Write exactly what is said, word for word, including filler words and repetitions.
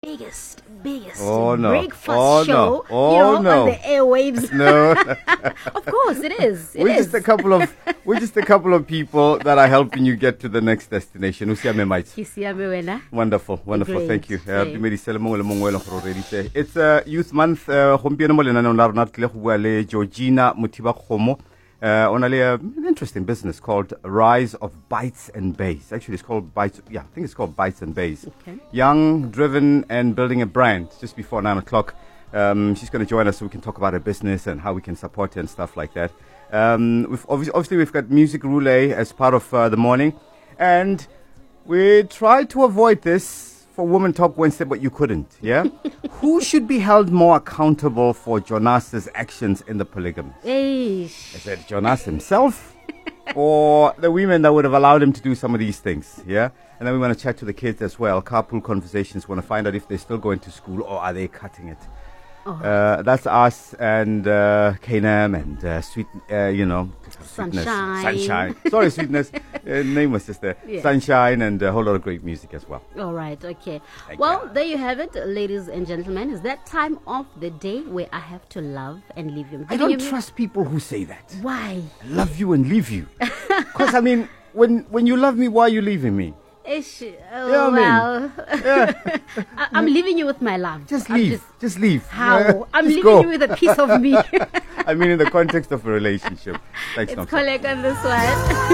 biggest, biggest oh, no. breakfast oh, show no. Oh, you know, no. on the airwaves. No. Of course, it is. It we're is. just a couple of we're just a couple of people that are helping you get to the next destination. Usiame maitsi. Ke siame wena. Wonderful, wonderful. Great. Thank you. Uh, Great. dumedise le mongwe le mongwe le gore re ditse. It's a youth month. Uh, gompieno mo lenaneong la rona re tlile go bua le Georgina Mothiba-Kgomo. Uh, on a, an interesting business called Rise of Bites and Bays. Actually, it's called Bites. Yeah, I think it's called Bites and Bays. Okay. Young, driven, and building a brand. Just before nine o'clock, um, she's going to join us so we can talk about her business and how we can support her and stuff like that. Um, we've obviously, obviously, we've got Music Roulette as part of uh, the morning, and we tried to avoid this for Women Talk Wednesday, but you couldn't. Yeah. Who should be held more accountable for Jonas's actions in the polygamy? Eish. Is it Jonas himself or the women that would have allowed him to do some of these things? Yeah. And then we want to chat to the kids as well. Carpool conversations. Want to find out if they're still going to school or are they cutting it. Oh. Uh, that's us and uh, Kanam and uh, sweet, uh, you know, sweetness. Sunshine. Sunshine. Sorry, sweetness. Uh, name was just there. Yeah. Sunshine and a whole lot of great music as well. All right, okay. Thank Well, you. there you have it, ladies and gentlemen. It's that time of the day where I have to love and leave you. I don't trust people who say that. Why? Love you and leave you. Because, I mean, when when you love me, why are you leaving me? Ish, oh, Yeah, I mean, well, Yeah. I, I'm leaving you with my love. Just I'm leave. just- Just, leave. how? Yeah, I'm just leaving go. you with a piece of me. I mean, in the context of a relationship. Thanks, It's Nomsa. Kolek on this one.